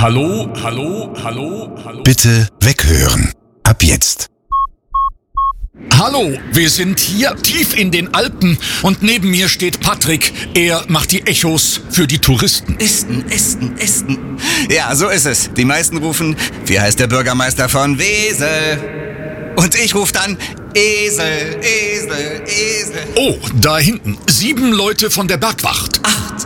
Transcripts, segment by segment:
Hallo, hallo, hallo, hallo. Bitte weghören. Ab jetzt. Hallo, wir sind hier tief in den Alpen und neben mir steht Patrick. Er macht die Echos für die Touristen. Esten. Ja, so ist es. Die meisten rufen, wie heißt der Bürgermeister von Wesel? Und ich rufe dann, Esel. Oh, da hinten. 7 Leute von der Bergwacht. 8.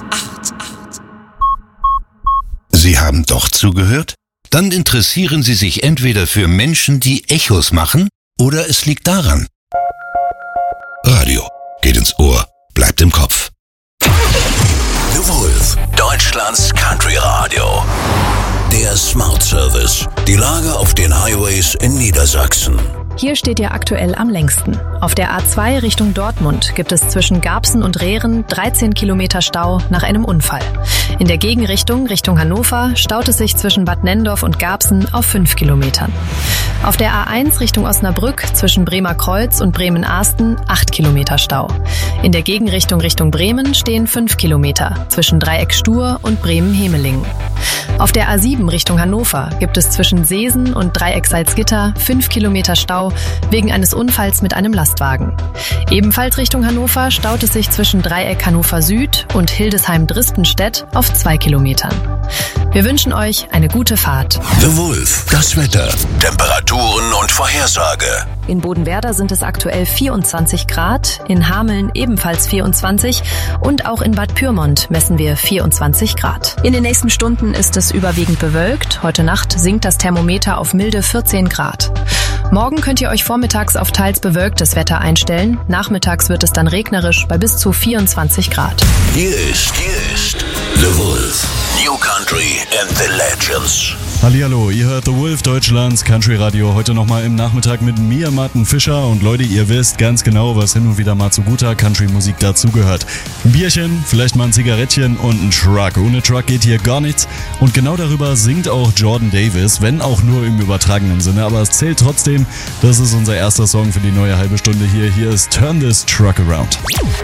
Sie haben doch zugehört? Dann interessieren Sie sich entweder für Menschen, die Echos machen, oder es liegt daran. Radio geht ins Ohr, bleibt im Kopf. The Wolf, Deutschlands Country Radio. Der Smart Service. Die Lage auf den Highways in Niedersachsen. Hier steht ihr aktuell am längsten. Auf der A2 Richtung Dortmund gibt es zwischen Garbsen und Rehren 13 Kilometer Stau nach einem Unfall. In der Gegenrichtung Richtung Hannover staut es sich zwischen Bad Nenndorf und Garbsen auf 5 Kilometern. Auf der A1 Richtung Osnabrück zwischen Bremer Kreuz und Bremen-Ahsten 8 Kilometer Stau. In der Gegenrichtung Richtung Bremen stehen 5 Kilometer zwischen Dreieck Stur und Bremen-Hemelingen. Auf der A7 Richtung Hannover gibt es zwischen Seesen und Dreieck Salzgitter 5 Kilometer Stau wegen eines Unfalls mit einem Lastwagen. Ebenfalls Richtung Hannover staut es sich zwischen Dreieck Hannover Süd und Hildesheim-Dristenstedt auf 2 Kilometern. Wir wünschen euch eine gute Fahrt. The Wolf, das Wetter, Temperaturen und Vorhersage. In Bodenwerder sind es aktuell 24 Grad, in Hameln ebenfalls 24 und auch in Bad Pyrmont messen wir 24 Grad. In den nächsten Stunden ist es überwiegend bewölkt. Heute Nacht sinkt das Thermometer auf milde 14 Grad. Morgen könnt ihr euch vormittags auf teils bewölktes Wetter einstellen. Nachmittags wird es dann regnerisch bei bis zu 24 Grad. Hier ist The Wolf, New Country and the Legends. Hallihallo, ihr hört The Wolf, Deutschlands Country Radio. Heute nochmal im Nachmittag mit mir, Martin Fischer. Und Leute, ihr wisst ganz genau, was hin und wieder mal zu guter Country-Musik dazugehört. Ein Bierchen, vielleicht mal ein Zigarettchen und ein Truck. Ohne Truck geht hier gar nichts. Und genau darüber singt auch Jordan Davis, wenn auch nur im übertragenen Sinne. Aber es zählt trotzdem. Das ist unser erster Song für die neue halbe Stunde hier. Hier ist Turn This Truck Around.